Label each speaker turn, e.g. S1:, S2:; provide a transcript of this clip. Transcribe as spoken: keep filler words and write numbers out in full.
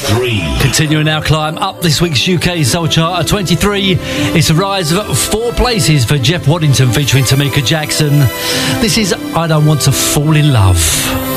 S1: Three.
S2: Continuing our climb up this week's U K Soul Chart at twenty-three, it's a rise of four places for Jeff Waddington featuring Tamika Jackson. This is I Don't Want to Fall in Love.